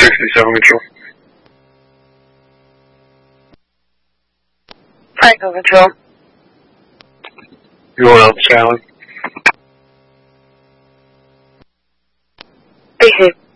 67 control. Franco control. You going out, Charlie? Basic.